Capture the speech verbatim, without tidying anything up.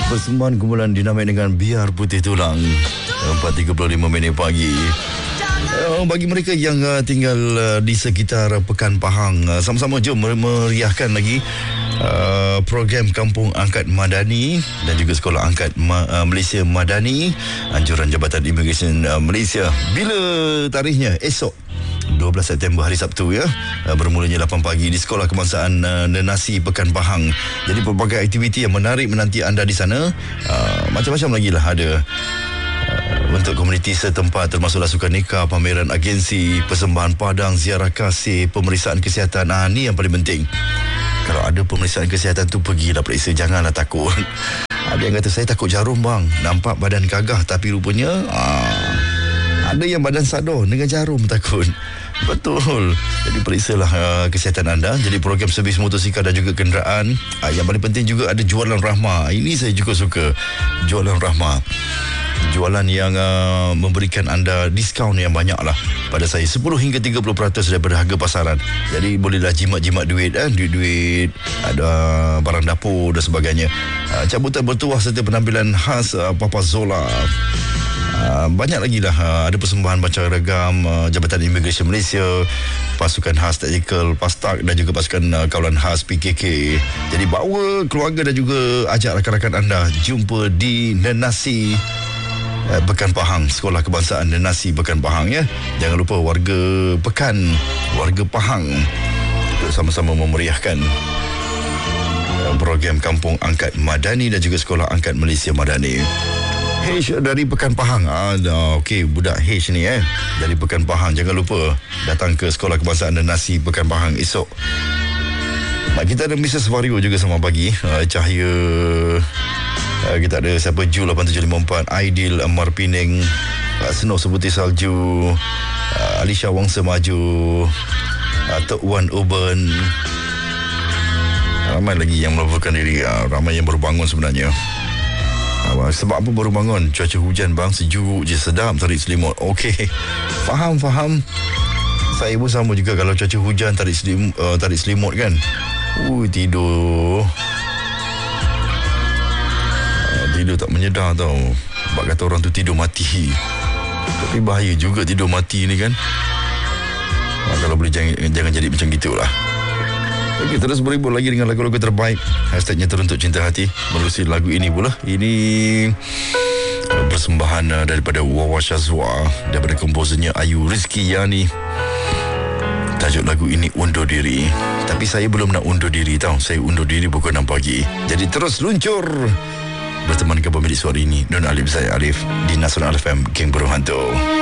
Persembahan kumpulan dinamik dengan Biar Putih Tulang, empat tiga puluh lima minit pagi. Uh, bagi mereka yang uh, tinggal uh, di sekitar Pekan Pahang, uh, sama-sama jom meriahkan lagi uh, program Kampung Angkat Madani dan juga Sekolah Angkat Ma- uh, Malaysia Madani, anjuran Jabatan Immigration uh, Malaysia. Bila tarikhnya? Esok dua belas September, hari Sabtu ya. Uh, bermulanya lapan pagi di Sekolah Kebangsaan uh, Nenasi Pekan Pahang. Jadi pelbagai aktiviti yang menarik menanti anda di sana. Uh, macam-macam lagi lah ada. Uh, untuk komuniti setempat, termasuklah sukan nikah, pameran agensi, persembahan padang, ziarah kasih, pemeriksaan kesihatan. Ah, ni yang paling penting. Kalau ada pemeriksaan kesihatan tu, pergilah periksa, janganlah takut. Ada yang kata, saya takut jarum bang, nampak badan gagah, tapi rupanya ah, ada yang badan sador dengan jarum takut. Betul. Jadi periksalah uh, kesihatan anda. Jadi program servis motosikal dan juga kenderaan. Uh, yang paling penting juga ada jualan rahmah. Ini saya juga suka, jualan rahmah. Jualan yang uh, memberikan anda diskaun yang banyak lah pada saya, sepuluh hingga tiga puluh peratus daripada harga pasaran. Jadi bolehlah jimat-jimat duit, eh? duit-duit, ada barang dapur dan sebagainya. Uh, cabutan bertuah serta penampilan khas uh, Papa Zola. Uh, banyak lagi lah. Uh, ada persembahan baca ragam uh, Jabatan Immigration Malaysia, pasukan khas Tactical Pastak dan juga pasukan uh, kawalan khas P K K. Jadi bawa keluarga dan juga ajak rakan-rakan anda jumpa di Nenasi uh, Pekan Pahang, Sekolah Kebangsaan Nenasi Pekan Pahang ya. Jangan lupa warga Pekan, warga Pahang, untuk sama-sama memeriahkan uh, program Kampung Angkat Madani dan juga Sekolah Angkat Malaysia Madani. H dari Pekan Pahang. Ah, okey, budak H ni eh. Dari Pekan Pahang, jangan lupa datang ke Sekolah Kebangsaan Nenasi Pekan Pahang esok. Nah, kita ada Missus Vario juga sama pagi. Uh, Cahaya. Uh, kita ada siapa? Ju lapan tujuh lima empat, Aidil Amar Pining, uh, Snow Sebuti Salju, uh, Alisha Wangsa Maju, uh, Tok Wan Urban. Ramai lagi yang melaporkan diri. Uh, ramai yang baru bangun sebenarnya. Sebab apa baru bangun? Cuaca hujan bang, sejuk je, sedap tarik selimut. Okey, faham, faham. Saya pun sama juga. Kalau cuaca hujan, tarik selimut, uh, tarik selimut kan. Ui, tidur. Uh, tidur tak menyedar tau. Sebab kata orang tu tidur mati. Tapi bahaya juga tidur mati ni kan. uh, Kalau boleh jangan, jangan jadi macam gitulah. Okey, terus berhibur lagi dengan lagu-lagu terbaik. Hashtagnya Teruntuk Cinta Hati. Menerusi lagu ini pula. Ini persembahan uh, daripada Wawa Shazwa, daripada komposernya Ayu Rizki Yani. Tajuk lagu ini Undur Diri. Tapi saya belum nak undur diri tau. Saya undur diri pukul enam pagi. Jadi terus luncur berteman ke pemilik suara ini, Nun Alif, saya Alif, di Nasional F M, Geng Burung Hantu.